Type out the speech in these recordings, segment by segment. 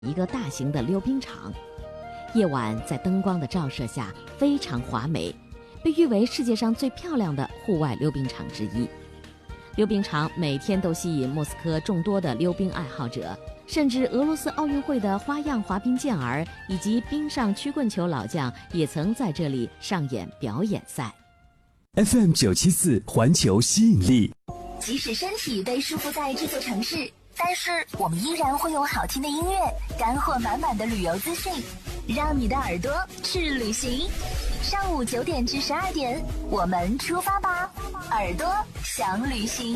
一个大型的溜冰场。夜晚在灯光的照射下非常华美，被誉为世界上最漂亮的户外溜冰场之一。溜冰场每天都吸引莫斯科众多的溜冰爱好者，甚至俄罗斯奥运会的花样滑冰健儿以及冰上曲棍球老将也曾在这里上演表演赛。 FM 974环球吸引力。 即使身体被束缚在这座城市，但是我们依然会有好听的音乐，干货满满的旅游资讯，让你的耳朵去旅行。上午9点至12点，我们出发吧，耳朵想旅行。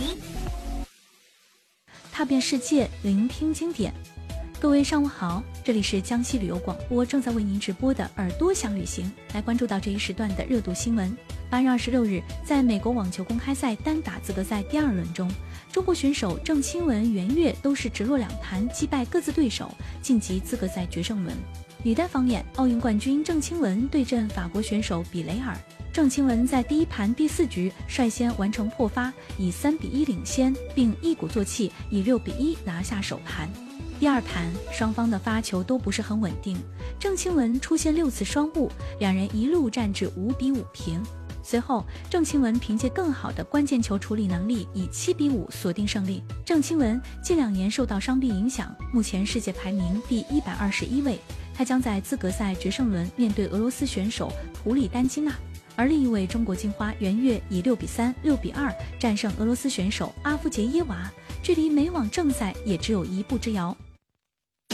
踏遍世界，聆听经典。各位上午好，这里是江西旅游广播正在为您直播的耳朵想旅行，来关注到这一时段的热度新闻。8月26日，在美国网球公开赛单打资格赛第2轮中，中国选手郑钦文、袁岳都是直落2盘击败各自对手，晋级资格赛决胜轮。女单方面，奥运冠军郑钦文对阵法国选手比雷尔。郑钦文在第1盘第4局率先完成破发，以3比1领先，并一鼓作气以6比1拿下首盘。第2盘，双方的发球都不是很稳定，郑钦文出现6次双误，两人一路战至5比5平。随后，郑钦文凭借更好的关键球处理能力，以7比5锁定胜利。郑钦文近2年受到伤病影响，目前世界排名第121位。他将在资格赛决胜轮面对俄罗斯选手普里丹基娜，而另一位中国金花袁岳以6比3、6比2战胜俄罗斯选手阿夫杰耶娃，距离美网正赛也只有1步之遥。